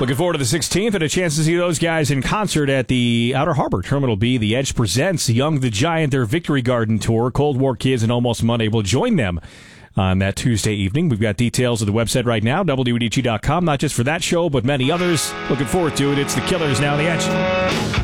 Looking forward to the 16th and a chance to see those guys in concert at the Outer Harbor Terminal B. The Edge presents Young the Giant, their Victory Garden tour. Cold War Kids and Almost Monday will join them on that Tuesday evening. We've got details of the website right now, WEDG.com, not just for that show, but many others. Looking forward to it. It's the Killers now on the Edge.